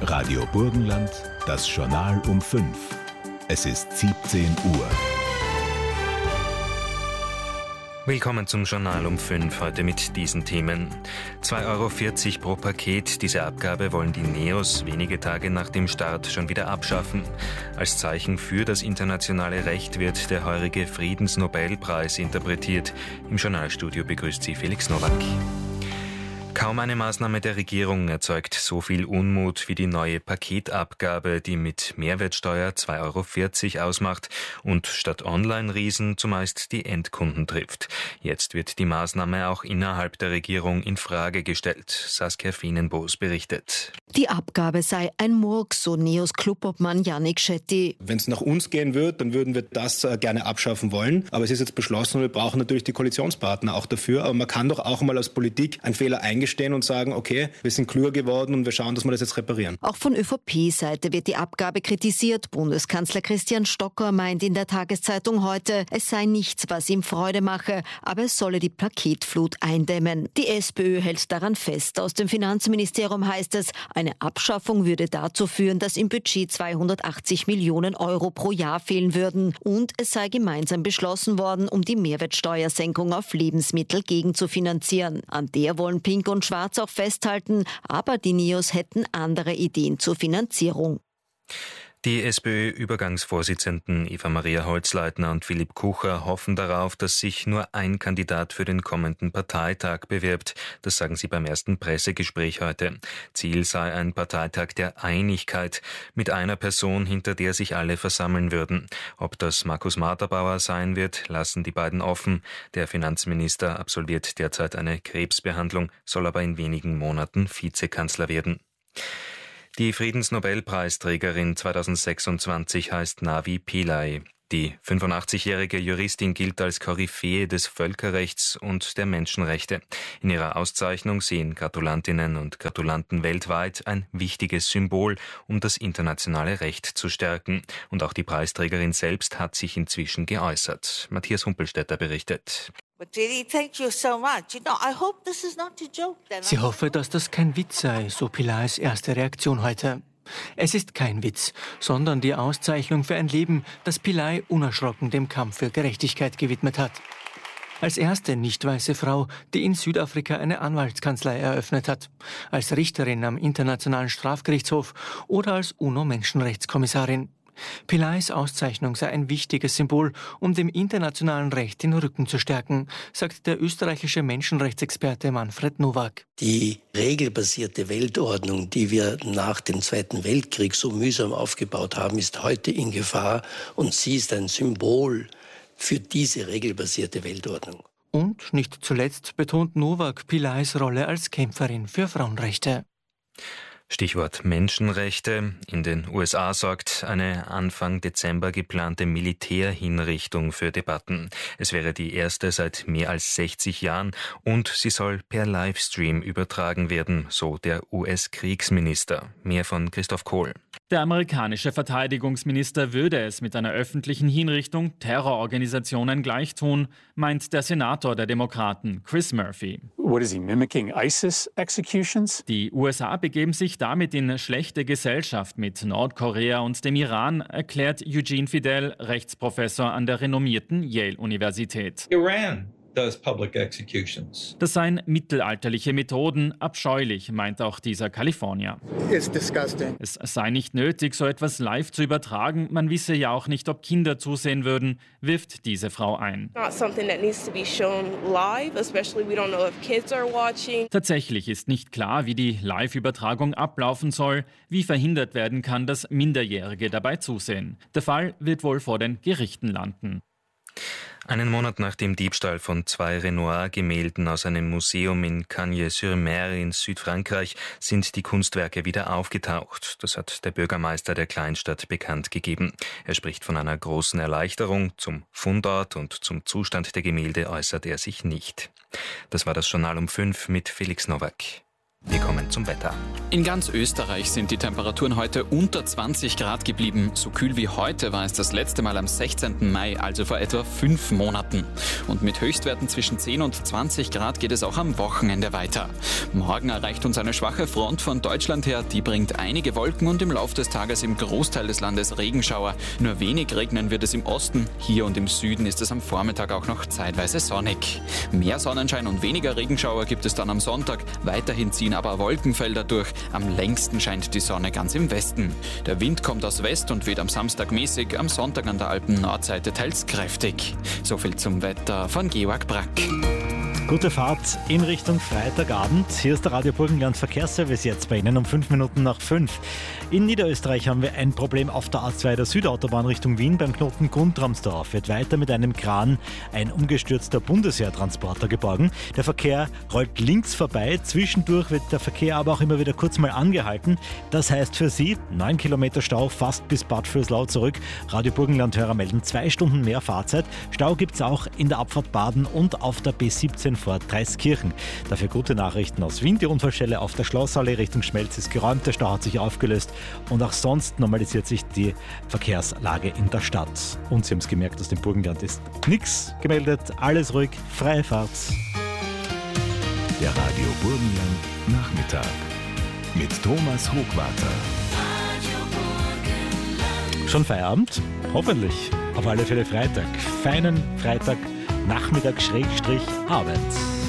Radio Burgenland, das Journal um 5. Es ist 17 Uhr. Willkommen zum Journal um 5, heute mit diesen Themen. 2,40 € pro Paket, diese Abgabe wollen die Neos wenige Tage nach dem Start schon wieder abschaffen. Als Zeichen für das internationale Recht wird der heurige Friedensnobelpreis interpretiert. Im Journalstudio begrüßt sie Felix Nowak. Kaum eine Maßnahme der Regierung erzeugt so viel Unmut wie die neue Paketabgabe, die mit Mehrwertsteuer 2,40 € ausmacht und statt Online-Riesen zumeist die Endkunden trifft. Jetzt wird die Maßnahme auch innerhalb der Regierung in Frage gestellt. Saskia Fienenboos berichtet. Die Abgabe sei ein Murks, so Neos Clubobmann Yannick Shetty. Wenn es nach uns gehen wird, dann würden wir das gerne abschaffen wollen. Aber es ist jetzt beschlossen und wir brauchen natürlich die Koalitionspartner auch dafür. Aber man kann doch auch mal als Politik einen Fehler eingestehen und sagen, okay, wir sind klüger geworden und wir schauen, dass wir das jetzt reparieren. Auch von ÖVP-Seite wird die Abgabe kritisiert. Bundeskanzler Christian Stocker meint in der Tageszeitung heute, es sei nichts, was ihm Freude mache, aber es solle die Paketflut eindämmen. Die SPÖ hält daran fest. Aus dem Finanzministerium heißt es, eine Abschaffung würde dazu führen, dass im Budget 280 Millionen € pro Jahr fehlen würden. Und es sei gemeinsam beschlossen worden, um die Mehrwertsteuersenkung auf Lebensmittel gegenzufinanzieren. An der wollen Pink und Schwarz auch festhalten, aber die Neos hätten andere Ideen zur Finanzierung. Die SPÖ-Übergangsvorsitzenden Eva-Maria Holzleitner und Philipp Kucher hoffen darauf, dass sich nur ein Kandidat für den kommenden Parteitag bewirbt. Das sagen sie beim ersten Pressegespräch heute. Ziel sei ein Parteitag der Einigkeit mit einer Person, hinter der sich alle versammeln würden. Ob das Markus Marterbauer sein wird, lassen die beiden offen. Der Finanzminister absolviert derzeit eine Krebsbehandlung, soll aber in wenigen Monaten Vizekanzler werden. Die Friedensnobelpreisträgerin 2026 heißt Navi Pillay. Die 85-jährige Juristin gilt als Koryphäe des Völkerrechts und der Menschenrechte. In ihrer Auszeichnung sehen Gratulantinnen und Gratulanten weltweit ein wichtiges Symbol, um das internationale Recht zu stärken. Und auch die Preisträgerin selbst hat sich inzwischen geäußert. Matthias Humpelstädter berichtet. Sie hoffe, dass das kein Witz sei, so Pillays erste Reaktion heute. Es ist kein Witz, sondern die Auszeichnung für ein Leben, das Pillay unerschrocken dem Kampf für Gerechtigkeit gewidmet hat. Als erste nicht-weiße Frau, die in Südafrika eine Anwaltskanzlei eröffnet hat, als Richterin am Internationalen Strafgerichtshof oder als UNO-Menschenrechtskommissarin. Pillays Auszeichnung sei ein wichtiges Symbol, um dem internationalen Recht den Rücken zu stärken, sagt der österreichische Menschenrechtsexperte Manfred Nowak. Die regelbasierte Weltordnung, die wir nach dem Zweiten Weltkrieg so mühsam aufgebaut haben, ist heute in Gefahr und sie ist ein Symbol für diese regelbasierte Weltordnung. Und nicht zuletzt betont Nowak Pillays Rolle als Kämpferin für Frauenrechte. Stichwort Menschenrechte. In den USA sorgt eine Anfang Dezember geplante Militärhinrichtung für Debatten. Es wäre die erste seit mehr als 60 Jahren und sie soll per Livestream übertragen werden, so der US-Kriegsminister. Mehr von Christoph Kohl. Der amerikanische Verteidigungsminister würde es mit einer öffentlichen Hinrichtung Terrororganisationen gleichtun, meint der Senator der Demokraten, Chris Murphy. What is he mimicking? ISIS executions? Die USA begeben sich damit in schlechte Gesellschaft mit Nordkorea und dem Iran, erklärt Eugene Fidel, Rechtsprofessor an der renommierten Yale-Universität. Iran does public executions. Das seien mittelalterliche Methoden, abscheulich, meint auch dieser Kalifornier. It's disgusting. Es sei nicht nötig, so etwas live zu übertragen. Man wisse ja auch nicht, ob Kinder zusehen würden, wirft diese Frau ein. Tatsächlich ist nicht klar, wie die Live-Übertragung ablaufen soll, wie verhindert werden kann, dass Minderjährige dabei zusehen. Der Fall wird wohl vor den Gerichten landen. Einen Monat nach dem Diebstahl von 2 Renoir-Gemälden aus einem Museum in Cagnes-sur-Mer in Südfrankreich sind die Kunstwerke wieder aufgetaucht. Das hat der Bürgermeister der Kleinstadt bekannt gegeben. Er spricht von einer großen Erleichterung. Zum Fundort und zum Zustand der Gemälde äußert er sich nicht. Das war das Journal um 5 mit Felix Nowak. Wir kommen zum Wetter. In ganz Österreich sind die Temperaturen heute unter 20 Grad geblieben. So kühl wie heute war es das letzte Mal am 16. Mai, also vor etwa 5 Monaten. Und mit Höchstwerten zwischen 10 und 20 Grad geht es auch am Wochenende weiter. Morgen erreicht uns eine schwache Front von Deutschland her. Die bringt einige Wolken und im Laufe des Tages im Großteil des Landes Regenschauer. Nur wenig regnen wird es im Osten. Hier und im Süden ist es am Vormittag auch noch zeitweise sonnig. Mehr Sonnenschein und weniger Regenschauer gibt es dann am Sonntag. Weiterhin ziehen aber Wolkenfelder durch. Am längsten scheint die Sonne ganz im Westen. Der Wind kommt aus West und weht am Samstag mäßig, am Sonntag an der Alpen-Nordseite teils kräftig. Soviel zum Wetter von Georg Brack. Gute Fahrt in Richtung Freitagabend. Hier ist der Radio Burgenland Verkehrsservice jetzt bei Ihnen um 5 Minuten nach 5. In Niederösterreich haben wir ein Problem auf der A2 der Südautobahn Richtung Wien beim Knoten Guntramsdorf. Wird weiter mit einem Kran ein umgestürzter Bundesheertransporter geborgen. Der Verkehr rollt links vorbei. Zwischendurch wird der Verkehr aber auch immer wieder kurz mal angehalten. Das heißt für Sie 9 Kilometer Stau fast bis Bad Vöslau zurück. Radio Burgenland-Hörer melden 2 Stunden mehr Fahrzeit. Stau gibt es auch in der Abfahrt Baden und auf der B17 vor Dreiskirchen. Dafür gute Nachrichten aus Wien. Die Unfallstelle auf der Schlossallee Richtung Schmelz ist geräumt. Der Stau hat sich aufgelöst und auch sonst normalisiert sich die Verkehrslage in der Stadt. Und Sie haben es gemerkt, aus dem Burgenland ist nichts gemeldet. Alles ruhig, freie Fahrt. Der Radio Burgenland Nachmittag mit Thomas Hochwarter. Schon Feierabend? Hoffentlich. Auf alle Fälle Freitag. Feinen Freitag. Nachmittag /Arbeit.